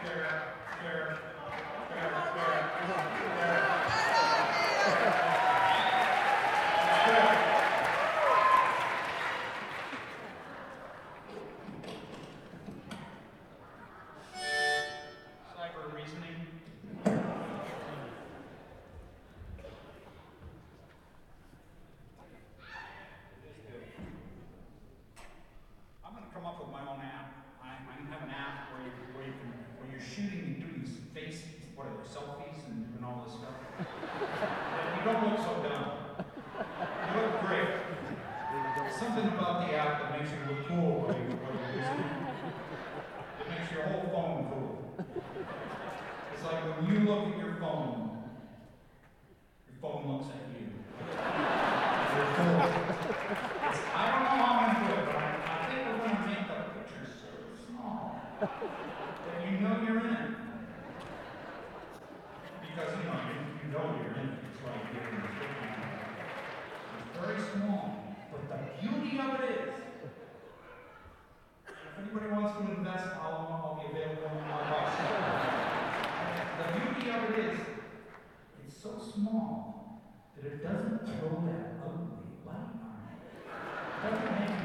Cipher reasoning. I'm going to come up with my own app. I'm going to have an app where you're shooting and doing these face, what are they, selfies and doing all this stuff. And you don't look so dumb. You look great. There's something about the app that makes you look cool while you're using it. It makes your whole phone cool. It's like when you look at your phone looks at you. You're cool. I don't know how I'm going to do it, but I think we're going to make the picture so small that you know you're in it. Because, you know you're in it. It's like you're in the picture. It's very small. But the beauty of it is, if anybody wants to invest, I'll be available on my website. The beauty of it is, it's so small that it doesn't throw that ugly light on it. It doesn't make